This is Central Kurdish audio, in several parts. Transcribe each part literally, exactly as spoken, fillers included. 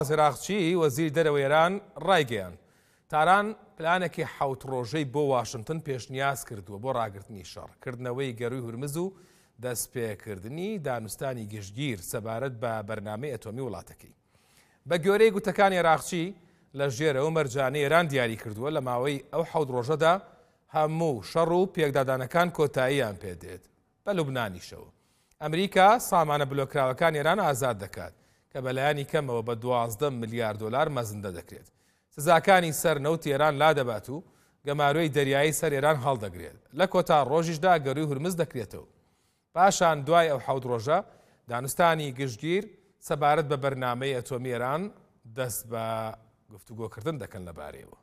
عراقچی وەزیری دەرەوەی ئێران ڕایگەیاند تاران پلانێکی حەوت ڕۆژەی بۆ واشنگتن پێشنیاز کردووە بۆ ڕاگررتنی شەڕکردنەوەی گەڕووی هورمز و دەستپێکردنی دانوستانی گشتگیر سەبارەت بە بەرنامەی ئەتۆمی وڵاتەکەی. بە گوێرەی گوتەکانی عراقچی لە ژێرەوە مەرجانەی ئێران دیاری کردووە لە ماوەی ئەو حەوت ڕۆژەدا هەموو شەڕ و پێکدادانەکان کۆتاییان پێدێت بە لوبنانیشەوە. ئەمریکا سامانە بلۆکراوەکان ئێران ئازاد دەکات کە بەلایانی کەمەوە بە دوازدە ملیار دۆلار مەزندە دەکرێت. سزاکانی سەر نەوت ئێران لا دەبات و گەماروی دەریایی سەر ئێران هەڵدەگرێت. لە کۆتا ڕۆژیشدا گەڕووی هورمز دەکرێتەوە. پاشان دوای ئەو حەوت ڕۆژە دانوستانی گشتگیر سەبارەت بە بەرنامەی ئەتۆمی ئێران دەست بە گفتوگۆکردن دەکەن لەبارەیەوە.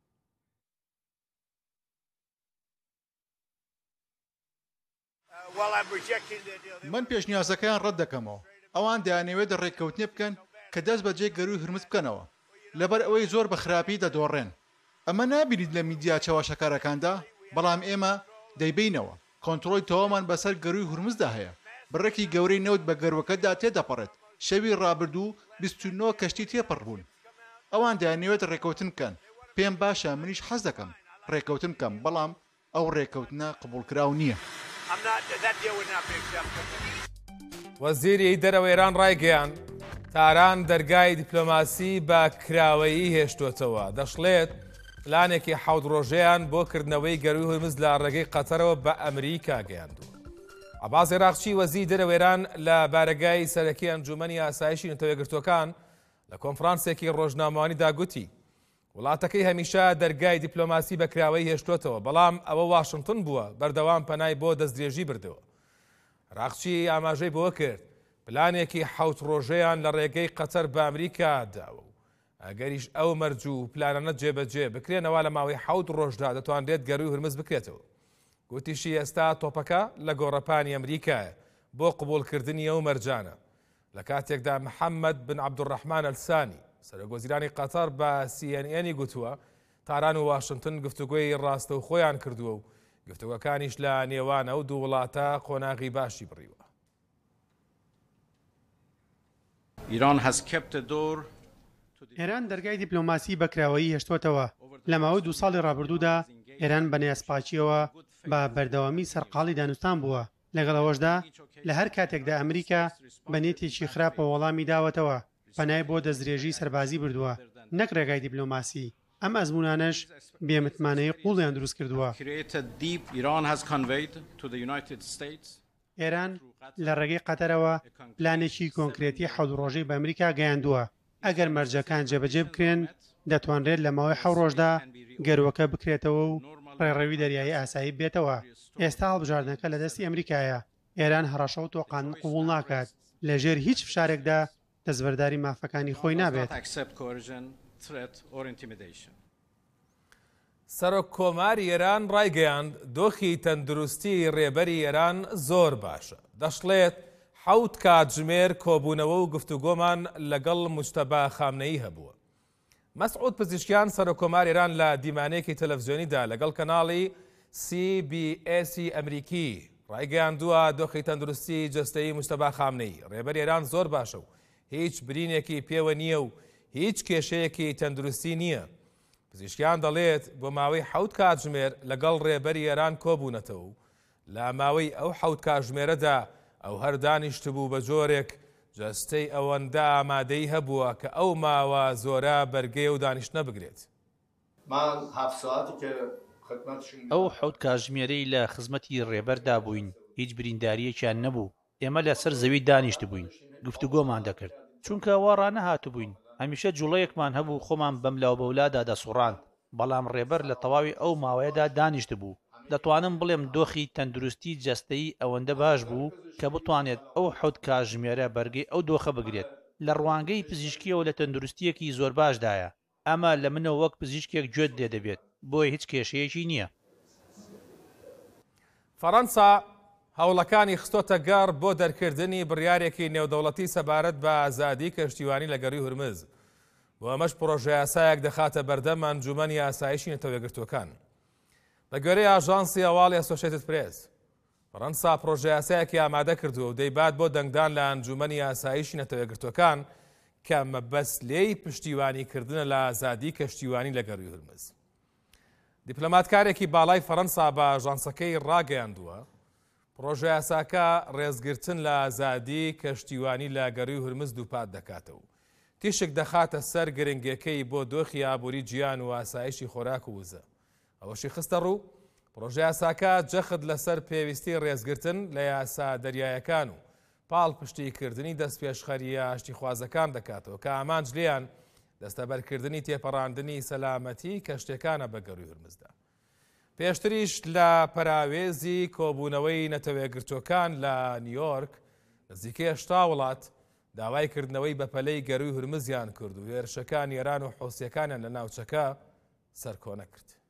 من پێشنیازەکەیان ڕەت دەکەمەوە. ئەوان دەیانەوێت ڕێککەوتنێ بکەن کە دەست بەجێ گەڕووی هورمز بکەنەوە لەبەر ئەوەی زۆر بە خراپی دەدۆڕێن. ئەمە نابینیت لە میدیا چاوەشەکارەکاندا، بەڵام ئێمە دەیبینەوە کۆنتڕۆلی تەواومان بەسەر گەڕووی هورمزدا هەیە. بڕێکی گەورەی نەوت بە گەروەکەدا تێدەپەڕێت. شەوی ڕابردوو بیست و نۆ کەشتی تێپەڕ بوون. ئەوان دەیانەوێت ڕێککەوتن بکەن. پێم باشە منیش حەز دەکەم ڕێککەوتن بکەم، بەڵام ئەو ڕێککەوتنە قبوڵکراو نییە. وەزیری دەرەوەی ئێران ڕایگەیاند تاران دەرگای دیپلۆماسی بە کراوەیی هێشتوتەوە. دەشڵێت پلانێکی حەوت ڕۆژەیان بۆ کردنەوەی گەڕووی هورمز لە ڕێگەی قەتەرەوە بە ئەمریکا گەیاندووە. عەباس عێراقچی وەزیری دەرەوەی ئێران لە بارگای سەرەکی ئەنجومەنی ئاسایشی نەتەوەیەکگرتووەکان لە کۆنفرانسێکی ڕۆژنامەوانیدا گوتی وڵاتەکەی هەمیشە دەرگای دیپلۆماسی بە کراوەی هێشتوتەوە، بەڵام ئەوە واشنگتن بووە بەردەوام پەنای بۆ دەستدرێژی بردەوە. عێراقچی ئاماژەی بۆ کرد پلانێکی حەوت ڕۆژەیان لە ڕێگەی قەتەر بە ئەمریکا داوە و ئەگەریش ئەو مەرج و پلانەنە جێبەجێ بکرێنەوە لە ماوەی حەوت ڕۆژدا دەتوانرێت گەڕووی هورمز بکرێتەوە. گوتیشی ئێستا تۆپەکە لە گۆڕەپانی ئەمریکایە بۆ قبولکردنی ئەو مەرجانە. لە کاتێکدا محەممەد بن عەبدوڕەحمان ئەلسانی سەرۆکوەزیرانی قەتەر بە سی ئەن ئێنی گوتووە تاران و واشنگتن گفتوگۆی ڕاستە و خۆیان کردووە و گفتوگەکانیش لە نێوانە و دوو وڵاتە قۆناغی باشی بڕیوە. ئێران دەرگای دیپلۆماسی بەکراوەیی هێشتوتەوە. لە ماوەی دوو ساڵی ڕابردوودا ئێران بە نێسپاچیەوە بە بەردەوامی سەرقاڵی دانوستان بووە. لەگەڵەوەشدا لە هەر کاتێکدا ئەمریکا بە نێتێکی خراپە وەڵامی داوەتەوە، پەنای بۆ دەستدرێژی سەربازی بردووە، نەک ڕێگای دیپلۆماسی. ئەم ئەزمونانەش بێمتمانەی قوڵیان دروست کردووە. ئێران لە ڕێگەی قەتەرەوە پلانێکی کۆنکرێتی حەوت ڕۆژەی بە ئەمریکا گەیاندووە. ئەگەر مەرجەکان جێبەجێ بکرێن دەتوانرێت لە ماوەی حەوت ڕۆژدا گەروەکە بکرێتەوە و ڕێڕەوی دەریایی ئاسایی بێتەوە. ئێستا هەڵبژاردنەکە لە دەستی ئەمریکایە. ئێران هەڕەشە و تۆقاندن قبوڵ ناکات. لە ژێر هیچ فشارێکدا دەستبەرداری مافەکانی خۆی نابێت. سەرۆک کۆماری ئێران ڕایگەیاند دۆخی تەندروستی ڕێبەری ئێران زۆر باشە. دەشڵێت حەوت کاتژمێر کۆبوونەوە و گفتوگۆمان لەگەڵ موجتەبا خامنەیی هەبووە. مەسعود پزیشکیان سەرۆک کۆماری ئێران لە دیمانەیەکی تەلەڤیزیۆنیدا لەگەڵ کەناڵی سی بی ئێسی ئەمریکی ڕایگەیاندووە دۆخی تەندروستی جەستەیی موجتەبا خامنەیی ڕێبەری ئێران زۆر باشە و هیچ برینێکی پێوە نییە و هیچ کێشەیەکی تەندروستی نییە. پزیشکیان دەڵێت بۆ ماوەی حەوت کاتژمێر لەگەڵ ڕێبەری ئێران کۆبوونەتەوە و لە ماوەی ئەو حەوت کاتژمێرەدا ئەو هەر دانیشتبوو بە جۆرێک جەستەی ئەوەندە ئامادەی هەبووە کە ئەو ماوە زۆرە بەرگێ و دانیشتنە بگرێت. ئەو حەوت کاتژمێرەی لە خزمەتی ڕێبەردا بووین، هیچ برینداریەکیان نەبوو. ئێمە لەسەر زەوی دانیشت بووین، گفتوگۆمان دەکرد، چونکە ئەوە ڕانەهات بووین. هەمیشە جوڵەیەکمان هەبوو خۆمان بەم لاو بەولادا دەسوڕاند، بەڵام ڕێبەر لە تەواوی ئەو ماوەیەدا دانیشت بوو. دەتوانم بڵێم دۆخی تەندروستی جەستەیی ئەوەندە باش بوو کە بتوانێت ئەو حەوت کاتژمێرە بەرگەی ئەو دۆخە بگرێت. لە ڕوانگەی پزیشکیەوە لە تەندروستیەکی زۆر باشدایە. ئەمە لە منەوە وەک پزیشکێک گوێت لێ دەبێت، بۆی هیچ کێشەیەکی نییە. فەڕەنسا هەوڵەکانی خستۆتە گەڕ بۆ دەرکردنی بڕیارێکی نێودەوڵەتی سەبارەت بە ئازادی کەشتیوانی لە گەڕووی هورمز. بۆ ئەمەش پرۆژە یاسایەک دەخاتە بەردەم ئەنجومەنی ئاسایشی نەتەوەیەکگرتووەکان. بە گوێرەی ئاژانسی هەواڵی ئەسۆشیێتد پرێس، فەڕەنسا پرۆژە یاسایەکی ئامادە کردووە و دەیبات بۆ دەنگدان لە ئەنجومەنی ئاسایشی نەتەوەیەکگرتووەکان کە مەبەست لێی پشتیوانیکردنە لە ئازادی کەشتیوانی لە گەڕی هورمز. دیپلۆماتکارێکی باڵای فەڕەنسا بە ئاژانسەکەی ڕاگەیاندووە پرۆژە یاساکە ڕێزگرتن لە ئازادی کەشتیوانی لە گەڕی هورمز دووپات دەکاتەوە. تیشک دەخاتە سەر گرنگەکەی بۆ دۆخی ئابووری گیان و ئاسایشی خۆراک و وزە. ئەوەشی خستە ڕوو پرۆژە یاساکە جەخت لەسەر پێویستی ڕێزگرتن لە یاسا دەریایەکان و پاڵ پشتیکردنی دەست پێشخەریە ئاشتی خوازەکان دەکاتەوە کە ئامانج لیان دەستەبەرکردنی تێپەڕاندنی سەلامەتی کەشتەکانە بە گەڕی هورمزدا. پێشتریش لە پەراوێزی کۆبوونەوەی نەتەوەیەگرتوەکان لە نیویۆرک نزیکەی هەشتا وڵات داوای کردنەوەی بەپەلەی گەڕی هورمزیان کرد و هێرشەکان ئێران و حوسیەکانیان لە ناوچەکە سەرکۆنە کرد.